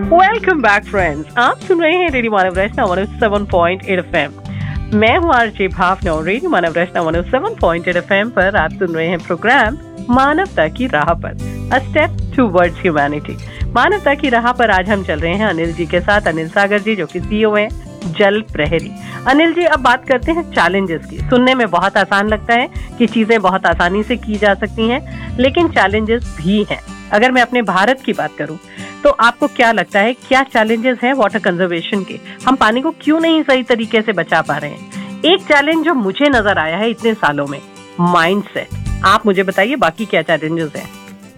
Welcome back friends, आप सुन रहे हैं रेडियो मानव रचना 107.8 एफएम। मैं हूँ आरजे भावना और रेडियो मानव रचना 107.8 एफएम पर आप सुन रहे हैं प्रोग्राम मानवता की राह पर, अ स्टेप टुवर्ड्स ह्यूमैनिटी। मानवता की राह पर आज हम चल रहे हैं अनिल जी के साथ। अनिल सागर जी जो कि सीईओ हैं जल प्रहरी। अनिल जी, अब बात करते हैं चैलेंजेस की। सुनने में बहुत आसान लगता है कि चीजें बहुत आसानी से की जा सकती हैं, लेकिन चैलेंजेस भी हैं। अगर मैं अपने भारत की बात करूं तो आपको क्या लगता है, क्या चैलेंजेस हैं वाटर कंजर्वेशन के? हम पानी को क्यों नहीं सही तरीके से बचा पा रहे हैं? एक चैलेंज जो मुझे नजर आया है इतने सालों में, माइंडसेट। आप मुझे बताइए बाकी क्या चैलेंजेस हैं?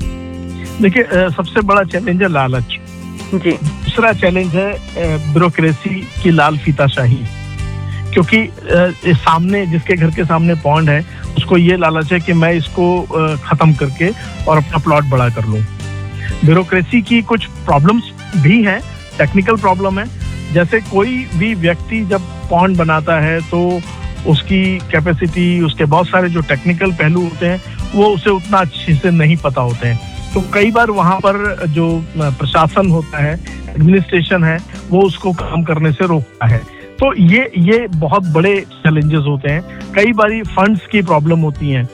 देखिए, सबसे बड़ा चैलेंज है लालच जी। दूसरा चैलेंज है ब्यूरोक्रेसी की लाल फीताशाही, क्योंकि सामने जिसके घर के सामने पॉन्ड है उसको ये लालच है कि मैं इसको खत्म करके और अपना प्लॉट बड़ा कर लूं। ब्यूरोक्रेसी की कुछ प्रॉब्लम्स भी हैं, टेक्निकल प्रॉब्लम है। जैसे कोई भी व्यक्ति जब पॉन्ड बनाता है तो उसकी कैपेसिटी, उसके बहुत सारे जो टेक्निकल पहलू होते हैं वो उसे उतना अच्छे से नहीं पता होते हैं। तो कई बार वहां पर जो प्रशासन होता है, एडमिनिस्ट्रेशन है, वो उसको काम करने से रोकता है। तो ये बहुत बड़े चैलेंजेस होते हैं। कई बार फंड्स की प्रॉब्लम होती है।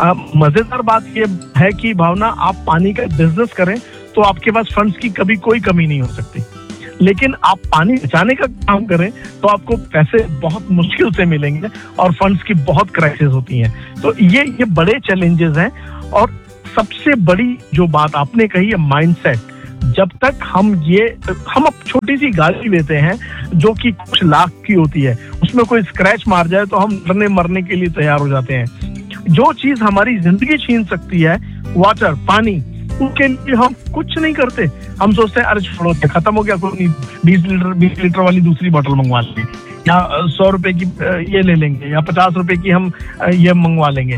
मजेदार बात ये है कि भावना, आप पानी का बिजनेस करें तो आपके पास फंड्स की कभी कोई कमी नहीं हो सकती, लेकिन आप पानी बचाने का काम करें तो आपको पैसे बहुत मुश्किल से मिलेंगे और फंड्स की बहुत क्राइसिस होती हैं। तो ये बड़े चैलेंजेस हैं। और सबसे बड़ी जो बात आपने कही है माइंडसेट। जब तक हम अब छोटी सी गाड़ी लेते हैं जो कि कुछ लाख की होती है, उसमें कोई स्क्रैच मार जाए तो हम डरने मरने के लिए तैयार हो जाते हैं। जो चीज हमारी जिंदगी छीन सकती है, वाटर, पानी, उसके लिए हम कुछ नहीं करते। हम सोचते हैं अरे छोड़ो, खत्म हो गया, कोई नहीं, 20 लीटर वाली दूसरी बोतल मंगवा लेंगे, या 100 रुपए की ये ले लेंगे, या 50 रुपए की हम ये मंगवा लेंगे।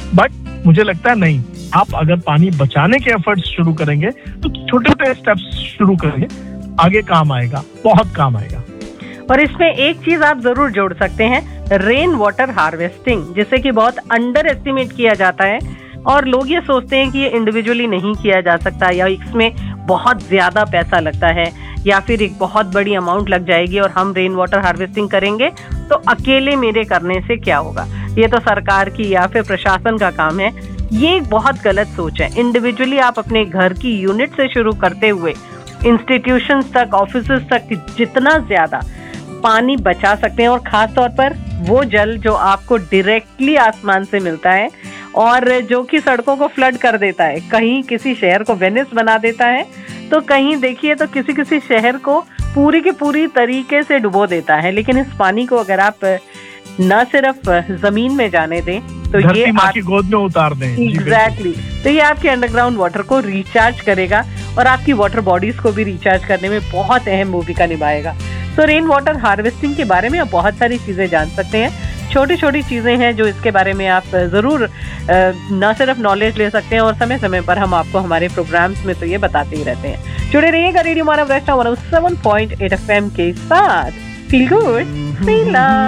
बट मुझे लगता है नहीं, आप अगर पानी बचाने के एफर्ट्स शुरू करेंगे तो छोटे छोटे स्टेप्स शुरू करेंगे, आगे काम आएगा, बहुत काम आएगा। और इसमें एक चीज आप जरूर जोड़ सकते हैं, रेन वाटर हार्वेस्टिंग, जिसे कि बहुत अंडर एस्टिमेट किया जाता है और लोग ये सोचते हैं कि ये इंडिविजुअली नहीं किया जा सकता, या इसमें बहुत ज्यादा पैसा लगता है, या फिर एक बहुत बड़ी अमाउंट लग जाएगी और हम रेन वाटर हार्वेस्टिंग करेंगे तो अकेले मेरे करने से क्या होगा, ये तो सरकार की या फिर प्रशासन का काम है। ये एक बहुत गलत सोच है। इंडिविजुअली आप अपने घर की यूनिट से शुरू करते हुए इंस्टीट्यूशंस तक, ऑफिसेस तक जितना ज्यादा पानी बचा सकते हैं, और खास तौर पर वो जल जो आपको डायरेक्टली आसमान से मिलता है और जो कि सड़कों को फ्लड कर देता है, कहीं किसी शहर को वेनिस बना देता है तो कहीं देखिए तो किसी शहर को पूरी की पूरी तरीके से डुबो देता है। लेकिन इस पानी को अगर आप न सिर्फ जमीन में जाने दें तो ये माँ की गोद में उतार दें, एग्जैक्टली, तो ये आपके अंडरग्राउंड वाटर को रिचार्ज करेगा और आपकी वाटर बॉडीज को भी रिचार्ज करने में बहुत अहम भूमिका निभाएगा। तो रेन वाटर हार्वेस्टिंग के बारे में आप बहुत सारी चीजें जान सकते हैं। छोटी छोटी चीजें हैं जो इसके बारे में आप जरूर न सिर्फ नॉलेज ले सकते हैं, और समय समय पर हम आपको हमारे प्रोग्राम्स में तो ये बताते ही रहते हैं। जुड़े रहिएगा रेडियो मानव रचना 107.8 FM के साथ। Feel good, feel love.